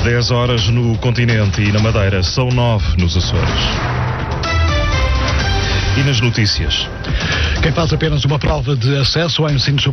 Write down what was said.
10 horas no continente e na Madeira, são 9 nos Açores. E nas notícias? Quem faz apenas uma prova de acesso ao ensino